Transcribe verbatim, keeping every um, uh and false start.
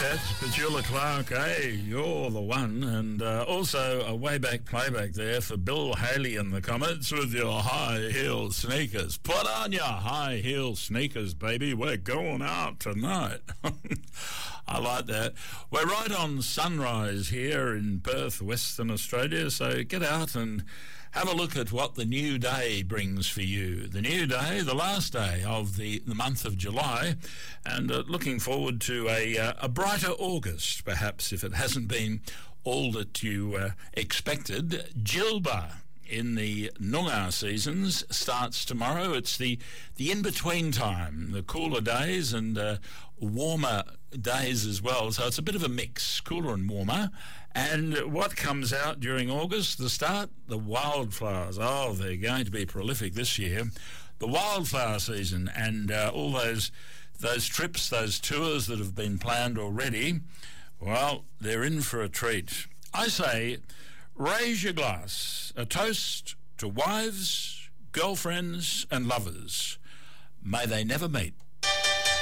Quartet, Petula Clark, hey, you're the one. And uh, also a way back playback there for Bill Haley and the Comets with your high heel sneakers. Put on your high heel sneakers, baby. We're going out tonight. I like that. We're right on sunrise here in Perth, Western Australia, so get out and have a look at what the new day brings for you. The new day, the last day of the, the month of July, and uh, looking forward to a, uh, a brighter August, perhaps, if it hasn't been all that you uh, expected. Jilba in the Noongar seasons starts tomorrow. It's the, the in-between time, the cooler days and uh, warmer days as well. So it's a bit of a mix, cooler and warmer. And what comes out during August? The start, the wildflowers. Oh, they're going to be prolific this year. The wildflower season and uh, all those those trips, those tours that have been planned already, well, they're in for a treat. I say, raise your glass, a toast to wives, girlfriends and lovers. May they never meet.